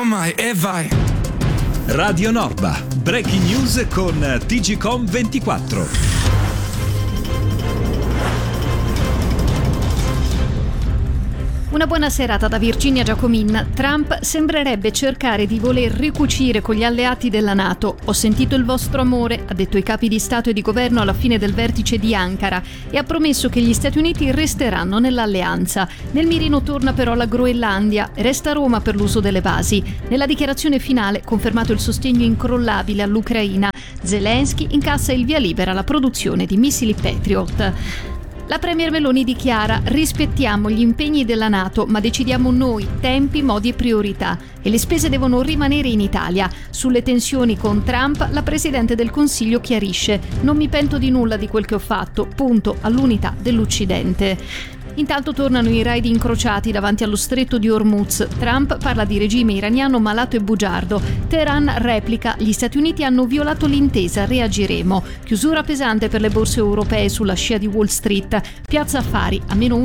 mai e vai. Radio Norba, breaking news con TGcom24. Una buona serata da Virginia Giacomin. Trump sembrerebbe cercare di voler ricucire con gli alleati della NATO. Ho sentito il vostro amore, ha detto i capi di Stato e di Governo alla fine del vertice di Ankara e ha promesso che gli Stati Uniti resteranno nell'alleanza. Nel mirino torna però la Groenlandia, resta Roma per l'uso delle basi. Nella dichiarazione finale confermato il sostegno incrollabile all'Ucraina. Zelensky incassa il via libera alla produzione di missili Patriot. La premier Meloni dichiara: rispettiamo gli impegni della NATO, ma decidiamo noi tempi, modi e priorità e le spese devono rimanere in Italia. Sulle tensioni con Trump, la Presidente del Consiglio chiarisce: non mi pento di nulla di quel che ho fatto, punto all'unità dell'Occidente. Intanto tornano i raid incrociati davanti allo stretto di Hormuz. Trump parla di regime iraniano malato e bugiardo. Teheran replica: gli Stati Uniti hanno violato l'intesa, reagiremo. Chiusura pesante per le borse europee sulla scia di Wall Street. Piazza Affari a meno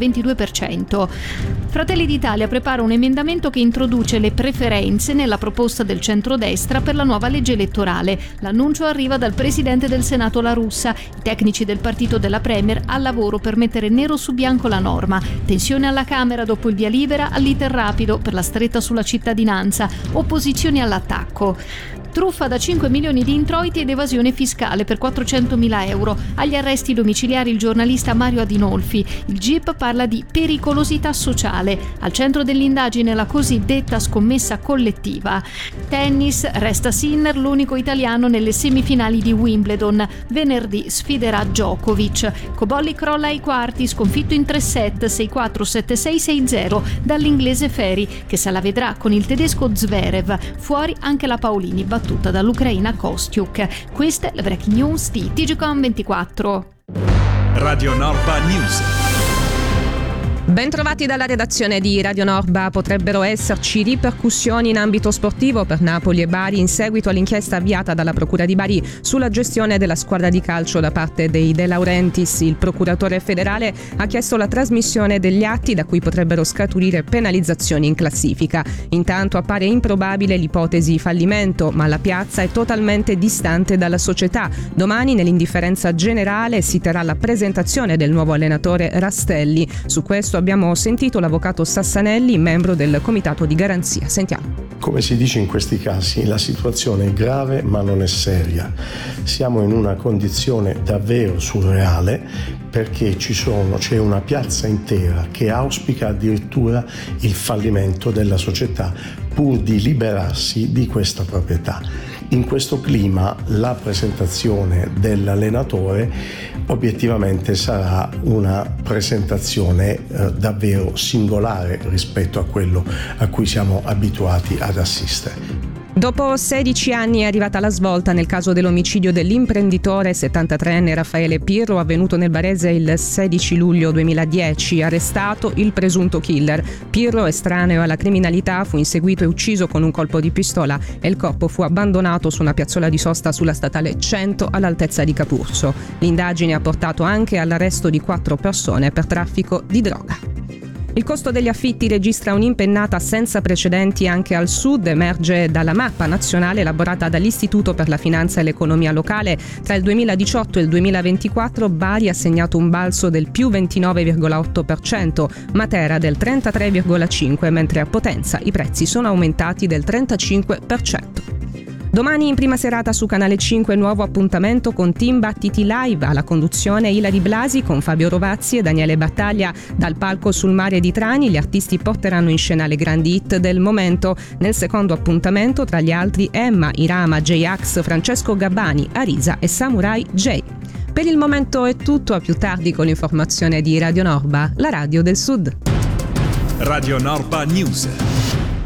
1,22%. Fratelli d'Italia prepara un emendamento che introduce le preferenze nella proposta del centrodestra per la nuova legge elettorale. L'annuncio arriva dal presidente del Senato La Russa. I tecnici del partito della Premier al lavoro per mettere nero su bianco la norma. Tensione alla Camera dopo il via libera all'iter rapido per la stretta sulla cittadinanza. Opposizioni all'attacco. Truffa da 5 milioni di introiti ed evasione fiscale per 400.000 euro. Agli arresti domiciliari il giornalista Mario Adinolfi. Il GIP parla di pericolosità sociale. Al centro dell'indagine la cosiddetta scommessa collettiva. Tennis, resta Sinner l'unico italiano nelle semifinali di Wimbledon. Venerdì sfiderà Djokovic. Cobolli crolla ai quarti, sconfitto in 3 set, 6-4, 7-6, 6-0 dall'inglese Ferry, che se la vedrà con il tedesco Zverev. Fuori anche la Paolini, battuta dall'Ucraina Kostiuk. Queste le breaking news di TGcom24. Radio Norba News. Ben trovati dalla redazione di Radio Norba. Potrebbero esserci ripercussioni in ambito sportivo per Napoli e Bari in seguito all'inchiesta avviata dalla Procura di Bari sulla gestione della squadra di calcio da parte dei De Laurentiis. Il procuratore federale ha chiesto la trasmissione degli atti da cui potrebbero scaturire penalizzazioni in classifica. Intanto appare improbabile l'ipotesi fallimento, ma la piazza è totalmente distante dalla società. Domani nell'indifferenza generale si terrà la presentazione del nuovo allenatore Rastelli. Su questo abbiamo sentito l'avvocato Sassanelli, membro del comitato di garanzia. Sentiamo. Come si dice in questi casi, la situazione è grave ma non è seria. Siamo in una condizione davvero surreale perché c'è una piazza intera che auspica addirittura il fallimento della società pur di liberarsi di questa proprietà. In questo clima la presentazione dell'allenatore obiettivamente sarà una presentazione davvero singolare rispetto a quello a cui siamo abituati ad assistere. Dopo 16 anni è arrivata la svolta nel caso dell'omicidio dell'imprenditore 73enne Raffaele Pirro, avvenuto nel Barese il 16 luglio 2010. Arrestato il presunto killer. Pirro, estraneo alla criminalità, fu inseguito e ucciso con un colpo di pistola e il corpo fu abbandonato su una piazzola di sosta sulla statale 100 all'altezza di Capurso. L'indagine ha portato anche all'arresto di 4 persone per traffico di droga. Il costo degli affitti registra un'impennata senza precedenti anche al sud, emerge dalla mappa nazionale elaborata dall'Istituto per la Finanza e l'Economia Locale. Tra il 2018 e il 2024 Bari ha segnato un balzo del più 29,8%, Matera del 33,5%, mentre a Potenza i prezzi sono aumentati del 35%. Domani in prima serata su Canale 5 nuovo appuntamento con Team Battiti Live, alla conduzione Ilari Blasi con Fabio Rovazzi e Daniele Battaglia. Dal palco sul mare di Trani gli artisti porteranno in scena le grandi hit del momento. Nel secondo appuntamento tra gli altri Emma, Irama, J-Ax, Francesco Gabbani, Arisa e Samurai J. Per il momento è tutto, a più tardi con l'informazione di Radio Norba, la radio del Sud. Radio Norba News.